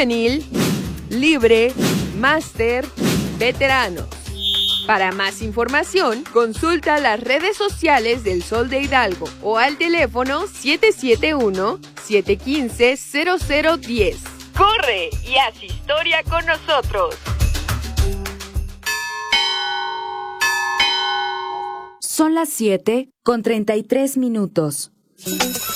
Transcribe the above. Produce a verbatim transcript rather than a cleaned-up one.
juvenil, libre, máster, veteranos. Para más información, consulta las redes sociales del Sol de Hidalgo o al teléfono siete siete uno, siete uno cinco, cero cero uno cero. ¡Corre y haz historia con nosotros! Son las siete con treinta y tres minutos.